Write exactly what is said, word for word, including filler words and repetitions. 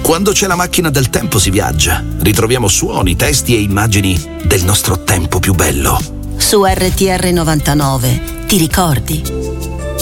Quando c'è la macchina del tempo si viaggia, ritroviamo suoni, testi e immagini del nostro tempo più bello. Su R T R novantanove ti ricordi?